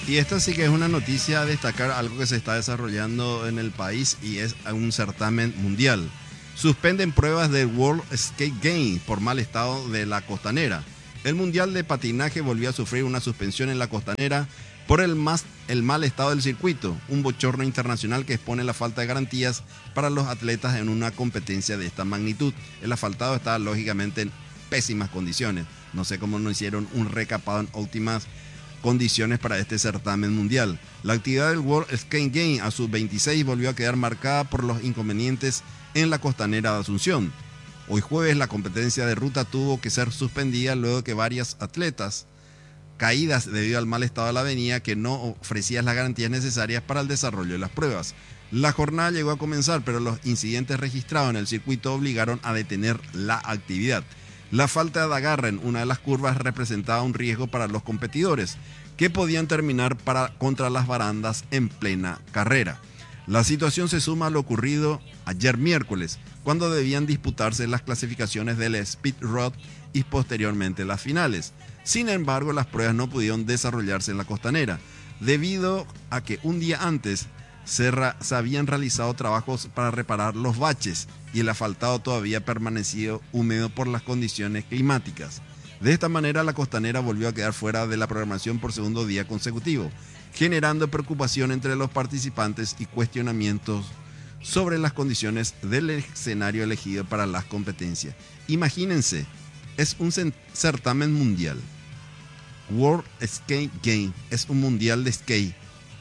Y esta sí que es una noticia a destacar, algo que se está desarrollando en el país y es un certamen mundial. Suspenden pruebas del World Skate Game por mal estado de la costanera. El Mundial de Patinaje volvió a sufrir una suspensión en la costanera por el mal estado del circuito, un bochorno internacional que expone la falta de garantías para los atletas en una competencia de esta magnitud. El asfaltado está lógicamente en pésimas condiciones. No sé cómo no hicieron un recapado en óptimas condiciones para este certamen mundial. La actividad del World Skate Game a sus 26 volvió a quedar marcada por los inconvenientes en la costanera de Asunción. Hoy jueves la competencia de ruta tuvo que ser suspendida luego de que varias atletas caídas debido al mal estado de la avenida que no ofrecía las garantías necesarias para el desarrollo de las pruebas. La jornada llegó a comenzar, pero los incidentes registrados en el circuito obligaron a detener la actividad. La falta de agarre en una de las curvas representaba un riesgo para los competidores, que podían terminar contra las barandas en plena carrera. La situación se suma a lo ocurrido ayer miércoles, cuando debían disputarse las clasificaciones del Speed Rod y posteriormente las finales. Sin embargo, las pruebas no pudieron desarrollarse en la costanera, debido a que un día antes se habían realizado trabajos para reparar los baches y el asfaltado todavía permanecido húmedo por las condiciones climáticas. De esta manera, la costanera volvió a quedar fuera de la programación por segundo día consecutivo, generando preocupación entre los participantes y cuestionamientos sobre las condiciones del escenario elegido para las competencias. Imagínense, es un certamen mundial. World Skate Game es un mundial de skate.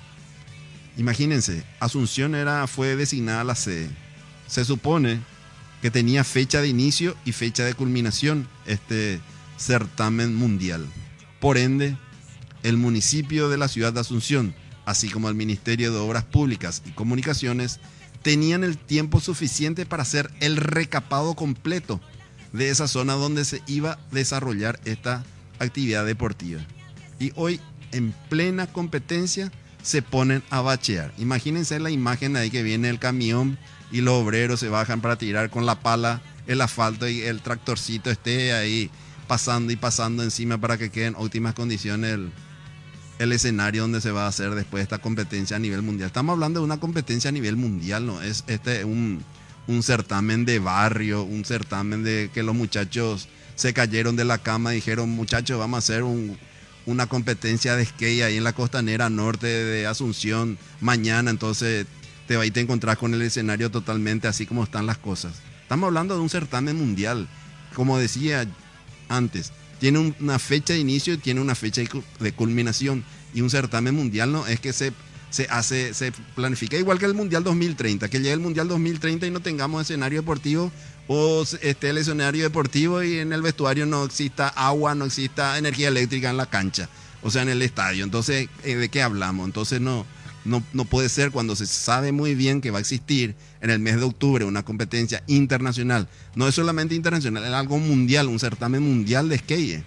Imagínense, Asunción fue designada la sede. Se supone que tenía fecha de inicio y fecha de culminación este certamen mundial. Por ende, el municipio de la ciudad de Asunción, así como el Ministerio de Obras Públicas y Comunicaciones, tenían el tiempo suficiente para hacer el recapado completo de esa zona donde se iba a desarrollar esta actividad deportiva. Y hoy, en plena competencia, se ponen a bachear. Imagínense la imagen ahí que viene el camión y los obreros se bajan para tirar con la pala el asfalto y el tractorcito esté ahí pasando y pasando encima para que quede en óptimas condiciones el escenario donde se va a hacer después esta competencia a nivel mundial. Estamos hablando de una competencia a nivel mundial, no es un certamen de barrio, un certamen de que los muchachos se cayeron de la cama y dijeron, muchachos, vamos a hacer una competencia de skate ahí en la costanera norte de Asunción mañana, entonces te encontrás con el escenario totalmente así como están las cosas. Estamos hablando de un certamen mundial, como decía antes, tiene una fecha de inicio y tiene una fecha de culminación, y un certamen mundial no es que se planifica igual que el Mundial 2030, que llegue el Mundial 2030 y no tengamos escenario deportivo, o esté el escenario deportivo y en el vestuario no exista agua, no exista energía eléctrica en la cancha, o sea, en el estadio. Entonces, ¿de qué hablamos? Entonces no puede ser cuando se sabe muy bien que va a existir en el mes de octubre una competencia internacional. No es solamente internacional, es algo mundial, un certamen mundial de skate.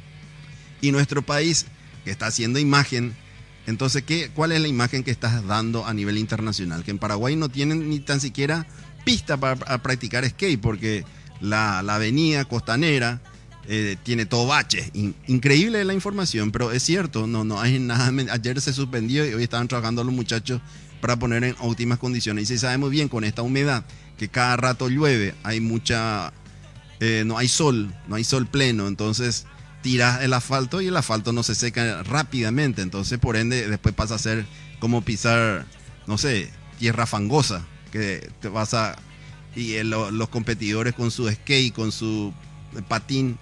Y nuestro país, que está haciendo imagen, entonces, ¿cuál es la imagen que estás dando a nivel internacional? Que en Paraguay no tienen ni tan siquiera pista para practicar skate, porque la avenida costanera tiene todo baches. Increíble la información, pero es cierto, no hay nada. Ayer se suspendió y hoy estaban trabajando los muchachos para poner en óptimas condiciones. Y se sabe muy bien con esta humedad que cada rato llueve, hay no hay sol pleno, entonces tiras el asfalto y el asfalto no se seca rápidamente, entonces por ende después pasa a ser como pisar, no sé, tierra fangosa, que te vas a... Y los competidores con su skate, con su patín,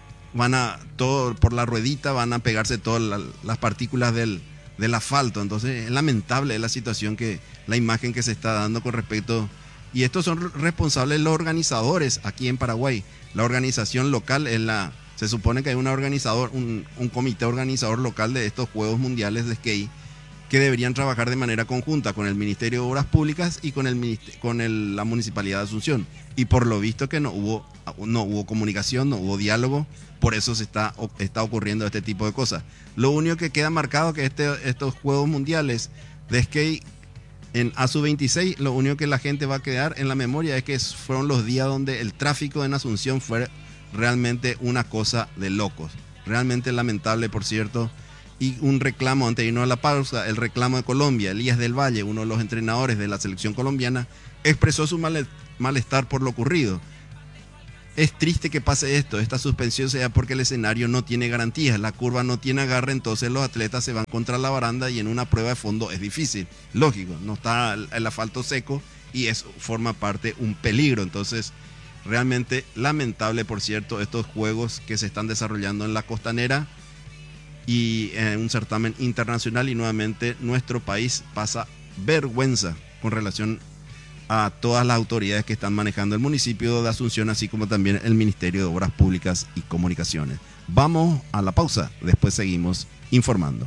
todo por la ruedita, van a pegarse todas las partículas del asfalto. Entonces es lamentable la situación, la imagen que se está dando con respecto. Y estos son responsables los organizadores aquí en Paraguay. La organización local se supone que hay un comité organizador local de estos Juegos Mundiales de Skate, que deberían trabajar de manera conjunta con el Ministerio de Obras Públicas y con la Municipalidad de Asunción. Y por lo visto que no hubo comunicación, no hubo diálogo, por eso está ocurriendo este tipo de cosas. Lo único que queda marcado que estos Juegos Mundiales de Skate en ASU26, lo único que la gente va a quedar en la memoria es que fueron los días donde el tráfico en Asunción fue realmente una cosa de locos. Realmente lamentable, por cierto. Y un reclamo, antes de irnos a la pausa, el reclamo de Colombia. Elías del Valle, uno de los entrenadores de la selección colombiana, expresó su malestar por lo ocurrido. Es triste que pase esto, esta suspensión sea porque el escenario no tiene garantías, la curva no tiene agarre, entonces los atletas se van contra la baranda y en una prueba de fondo es difícil. Lógico, no está el asfalto seco y eso forma parte un peligro. Entonces, realmente lamentable, por cierto, estos juegos que se están desarrollando en la costanera y en un certamen internacional, y nuevamente nuestro país pasa vergüenza con relación a todas las autoridades que están manejando el municipio de Asunción, así como también el Ministerio de Obras Públicas y Comunicaciones. Vamos a la pausa, después seguimos informando.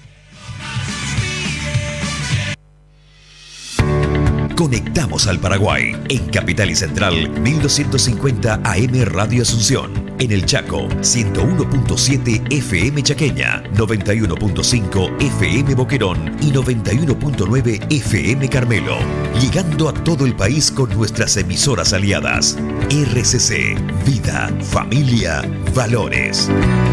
Conectamos al Paraguay en Capital y Central 1250 AM Radio Asunción. En el Chaco 101.7 FM Chaqueña, 91.5 FM Boquerón y 91.9 FM Carmelo. Llegando a todo el país con nuestras emisoras aliadas. RCC, Vida, Familia, Valores.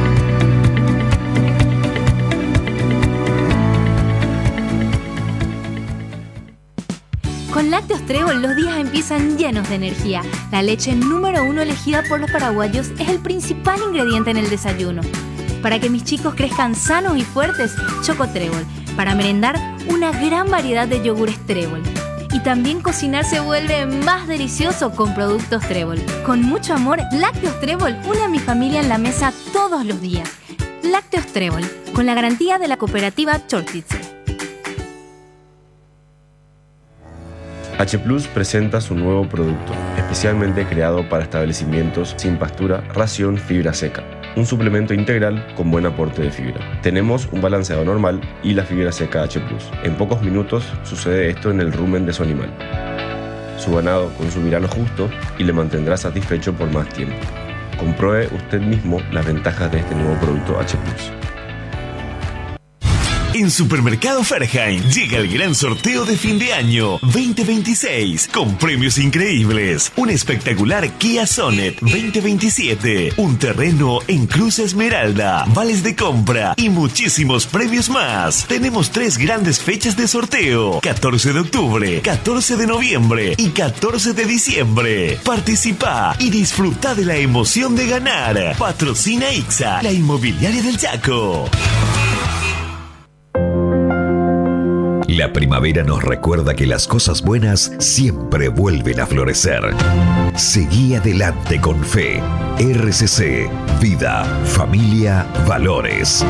Con Lácteos Trébol los días empiezan llenos de energía. La leche número 1 elegida por los paraguayos es el principal ingrediente en el desayuno. Para que mis chicos crezcan sanos y fuertes, Choco Trébol. Para merendar, una gran variedad de yogures Trébol. Y también cocinar se vuelve más delicioso con productos Trébol. Con mucho amor, Lácteos Trébol une a mi familia en la mesa todos los días. Lácteos Trébol, con la garantía de la cooperativa Chortitze. H Plus presenta su nuevo producto, especialmente creado para establecimientos sin pastura, ración fibra seca. Un suplemento integral con buen aporte de fibra. Tenemos un balanceado normal y la fibra seca H Plus. En pocos minutos sucede esto en el rumen de su animal. Su ganado consumirá lo justo y le mantendrá satisfecho por más tiempo. Compruebe usted mismo las ventajas de este nuevo producto H Plus. En Supermercado Ferheim llega el gran sorteo de fin de año 2026 con premios increíbles. Un espectacular Kia Sonet 2027, un terreno en Cruz Esmeralda, vales de compra y muchísimos premios más. Tenemos 3 grandes fechas de sorteo: 14 de octubre, 14 de noviembre y 14 de diciembre. Participa y disfruta de la emoción de ganar. Patrocina IXA, la inmobiliaria del Chaco. La primavera nos recuerda que las cosas buenas siempre vuelven a florecer. Seguí adelante con fe. RCC, Vida, Familia, Valores.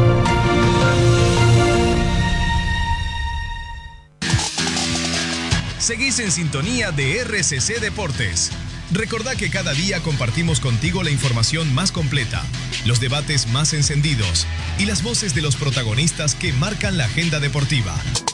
Seguís en sintonía de RCC Deportes. Recordá que cada día compartimos contigo la información más completa, los debates más encendidos y las voces de los protagonistas que marcan la agenda deportiva.